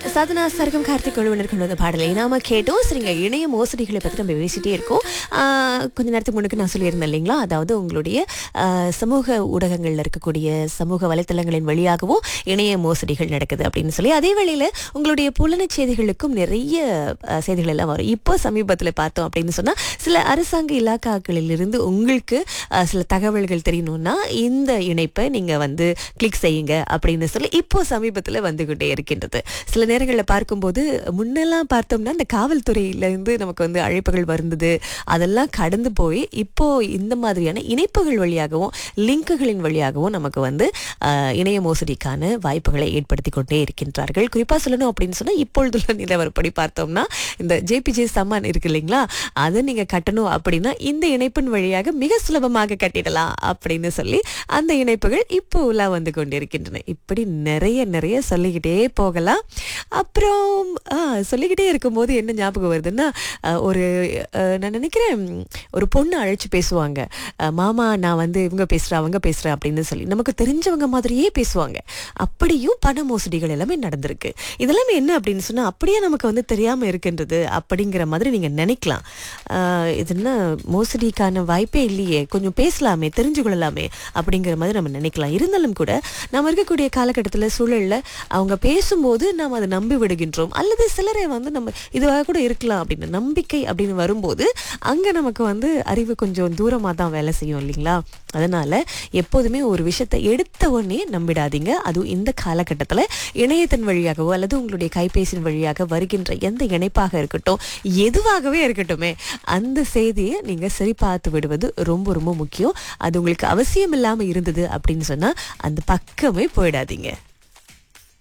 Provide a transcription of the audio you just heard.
சாதனா சர்க்கம் கார்த்திக் குழுவினர் கொண்டு வந்த பாடலை நாம கேட்டோம். சரிங்க, இணைய மோசடிகளை பற்றி நம்ம பேசிட்டே இருக்கோம். கொஞ்ச நேரத்துக்கு முன்னுக்கு நான் சொல்லியிருந்தேன் இல்லைங்களா, அதாவது உங்களுடைய சமூக ஊடகங்களில் இருக்கக்கூடிய சமூக வலைத்தளங்களின் வழியாகவும் இணைய மோசடிகள் நடக்குது அப்படின்னு சொல்லி. அதே வேளையில் உங்களுடைய புலன செய்திகளுக்கும் நிறைய செய்திகள் எல்லாம் வரும். இப்போ சமீபத்தில் பார்த்தோம் அப்படின்னு சொன்னால், சில அரசாங்க இலாக்காக்களிலிருந்து உங்களுக்கு சில தகவல்கள் தெரியணும்னா இந்த இணைப்பை நீங்கள் வந்து கிளிக் செய்யுங்க அப்படின்னு சொல்லி இப்போ சமீபத்தில் வந்துகிட்டே இருக்கின்றது. சில நேரங்களில் பார்க்கும்போது முன்னெல்லாம் பார்த்தோம்னா இந்த காவல்துறையிலேருந்து நமக்கு வந்து அழைப்புகள் வந்தது, அதெல்லாம் கடந்து போய் இப்போ இந்த மாதிரியான இணைப்புகள் வழியாகவும் லிங்குகளின் வழியாகவும் நமக்கு வந்து இணைய மோசடிக்கான வாய்ப்புகளை ஏற்படுத்தி கொண்டே இருக்கின்றார்கள். குறிப்பாக சொல்லணும் அப்படின்னு சொன்னால், இப்பொழுதுள்ள நிலவரப்படி பார்த்தோம்னா இந்த ஜேபிஜே சம்மான் இருக்கு இல்லைங்களா, அதை நீங்கள் கட்டணும் அப்படின்னா இந்த இணைப்பின் வழியாக மிக சுலபமாக கட்டிடலாம் அப்படின்னு சொல்லி அந்த இணைப்புகள் இப்போ உலா வந்து கொண்டிருக்கின்றன. இப்படி நிறைய நிறைய சொல்லிக்கிட்டே போகலாம். அப்புறம் சொல்லிக்கிட்டே இருக்கும்போது என்ன ஞாபகம் வருதுன்னா, நான் நினைக்கிறேன் ஒரு பொண்ணு அழைச்சி பேசுவாங்க. மாமா நான் வந்து இவங்க பேசுகிறேன் அவங்க பேசுகிறேன் அப்படின்னு சொல்லி நமக்கு தெரிஞ்சவங்க மாதிரியே பேசுவாங்க. அப்படியும் பண மோசடிகள் எல்லாமே நடந்திருக்கு. இதெல்லாமே என்ன அப்படின்னு சொன்னால், அப்படியே நமக்கு வந்து தெரியாமல் இருக்கின்றது அப்படிங்கிற மாதிரி நீங்கள் நினைக்கலாம். இது என்ன மோசடிக்கான வாய்ப்பே இல்லையே, கொஞ்சம் பேசலாமே தெரிஞ்சு கொள்ளலாமே அப்படிங்கிற மாதிரி நம்ம நினைக்கலாம். இருந்தாலும் கூட நம்ம இருக்கக்கூடிய காலகட்டத்தில் சூழலில் அவங்க பேசும்போது நாம் அதை நம்பி விடுகின்றோம். அல்லது சிலரை வந்து நம்ம இதுவாக கூட இருக்கலாம் அப்படின்னு நம்பிக்கை அப்படின்னு வரும்போது அங்கே நமக்கு வந்து அறிவு கொஞ்சம் தூரமாக தான் வேலை செய்யும் இல்லைங்களா. அதனால் எப்போதுமே ஒரு விஷயத்தை எடுத்த உடனே நம்பிடாதீங்க. அதுவும் இந்த காலகட்டத்தில் இணையத்தின் வழியாகவோ அல்லது உங்களுடைய கைபேசியின் வழியாக வருகின்ற எந்த இணைப்பாக இருக்கட்டும், எதுவாகவே இருக்கட்டுமே, அந்த செய்தியை நீங்கள் சரி பார்த்து விடுவது ரொம்ப ரொம்ப முக்கியம். அது உங்களுக்கு அவசியம் இல்லாமல் இருந்தது அப்படின்னு சொன்னால் அந்த பக்கமே போயிடாதீங்க.